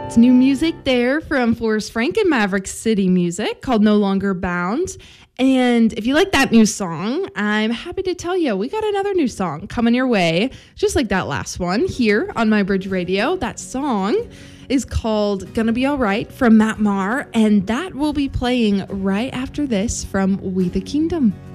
It's new music there from Forrest Frank and Maverick City Music called No Longer Bound. And if you like that new song, I'm happy to tell you we got another new song coming your way, just like that last one here on My Bridge Radio. That song is called Gonna Be Alright from Matt Maher, and that will be playing right after this from We the Kingdom.